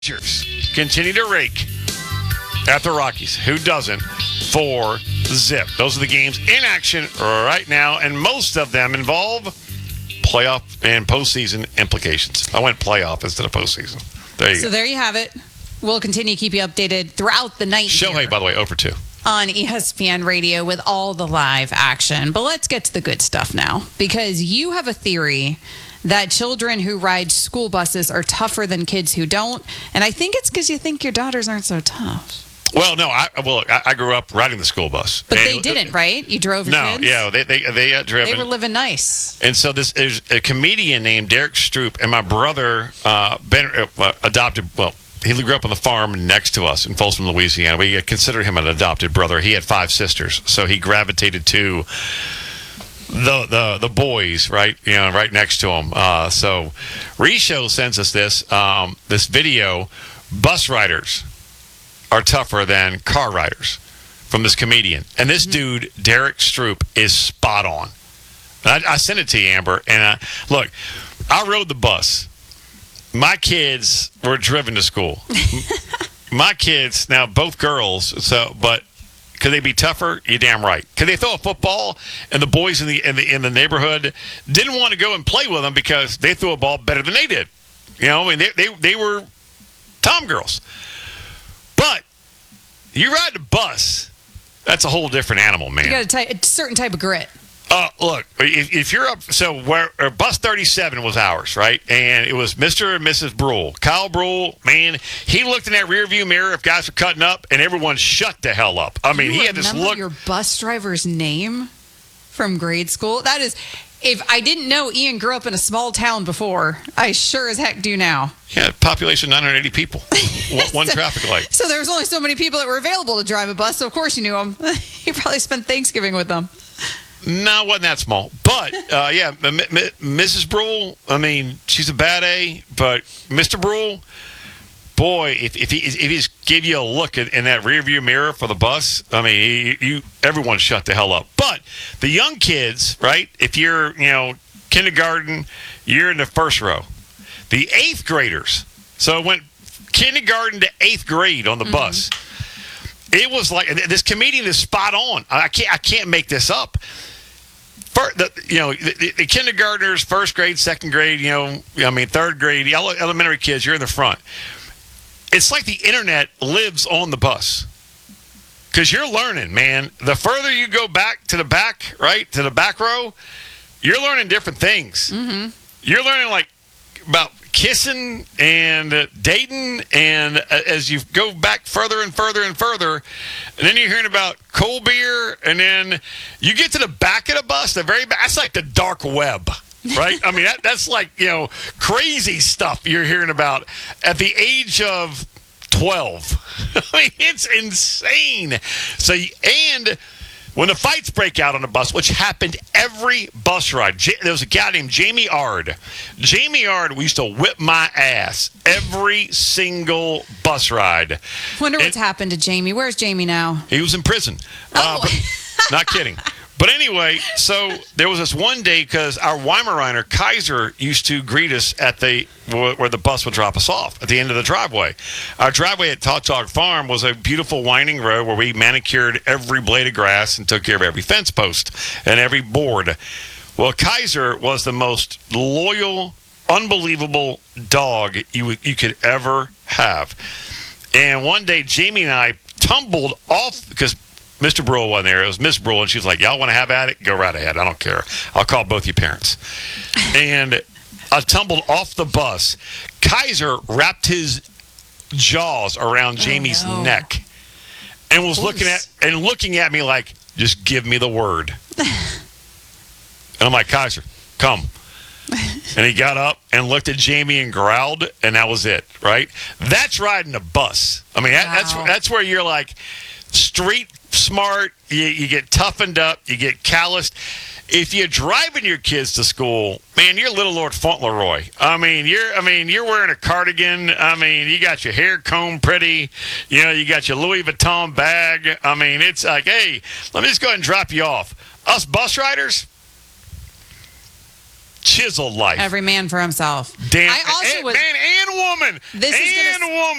Rangers continue to rake at the Rockies. Who doesn't? 4-zip. Those are the games in action right now, and most of them involve playoff and postseason implications. I went playoff instead of postseason. There you go. So there you have it. We'll continue to keep you updated throughout the night. Shohei, by the way, 0-2. On ESPN Radio with all the live action. But let's get to the good stuff now, because you have a theory that children who ride school buses are tougher than kids who don't. And I think it's because you think your daughters aren't so tough. Well, no, I grew up riding the school bus. But they didn't, right? You drove your kids? No, yeah, they got driven. They were living nice. And so there's a comedian named Derek Stroop, and my brother adopted, he grew up on the farm next to us in Folsom, Louisiana. We consider him an adopted brother. He had 5 sisters, so he gravitated to the boys, right? Right next to him. So Risho sends us this video. Bus riders are tougher than car riders from this comedian. And this dude, Derek Stroop, is spot on. I sent it to you, Amber. And look, I rode the bus. My kids were driven to school. My kids, now both girls, but could they be tougher? You're damn right. Could they throw a football? And the boys in the neighborhood didn't want to go and play with them because they threw a ball better than they did. They were tom girls. But you ride the bus, that's a whole different animal, man. You got a certain type of grit. Look, if you're up, so bus 37 was ours, right? And it was Mr. and Mrs. Brule. Kyle Brule, man, he looked in that rearview mirror if guys were cutting up, and everyone shut the hell up. I mean, he had this look. Your bus driver's name from grade school? That is, if I didn't know Ian grew up in a small town before, I sure as heck do now. Yeah, population 980 people. One traffic light. So there was only so many people that were available to drive a bus, so of course you knew them. You probably spent Thanksgiving with them. No, it wasn't that small. But, yeah, Mrs. Brule, I mean, she's a bad A, but Mr. Brule, boy, if he's give you a look in that rearview mirror for the bus, I mean, everyone shut the hell up. But the young kids, right, if you're, kindergarten, you're in the first row. The 8th graders, so it went kindergarten to 8th grade on the bus. It was like, this comedian is spot on. I can't make this up. The kindergartners, first grade, second grade, third grade, elementary kids, you're in the front. It's like the internet lives on the bus. Because you're learning, man. The further you go back to the back, right, to the back row, you're learning different things. Mm-hmm. You're learning, about kissing and dating, and as you go back further and further and further, and then you're hearing about cold beer, and then you get to the back of the bus, the very back. That's like the dark web, right? I mean, that's like, crazy stuff you're hearing about at the age of 12. I mean, it's insane. So, and when the fights break out on the bus, which happened every bus ride, there was a guy named Jamie Ard. Jamie Ard, we used to whip my ass every single bus ride. Wonder what's happened to Jamie. Where's Jamie now? He was in prison. Not kidding. But anyway, so there was this one day, because our Weimaraner, Kaiser, used to greet us at where the bus would drop us off at the end of the driveway. Our driveway at Tautog Farm was a beautiful winding road where we manicured every blade of grass and took care of every fence post and every board. Well, Kaiser was the most loyal, unbelievable dog you could ever have. And one day, Jamie and I tumbled off, because Mr. Brule wasn't there. It was Miss Brule, and she was like, y'all want to have at it? Go right ahead. I don't care. I'll call both your parents. And I tumbled off the bus. Kaiser wrapped his jaws around Jamie's neck and was looking at me like, just give me the word. And I'm like, Kaiser, come. And he got up and looked at Jamie and growled, and that was it, right? That's riding a bus. I mean, that's where you're like street smart, you get toughened up, you get calloused. If you're driving your kids to school, man, you're Little Lord Fauntleroy. You're wearing a cardigan. I mean, you got your hair combed pretty. You got your Louis Vuitton bag. I mean, it's like, hey, let me just go ahead and drop you off. Us bus riders, chiseled life. Every man for himself. Damn, I also was man and woman. This is and gonna, woman.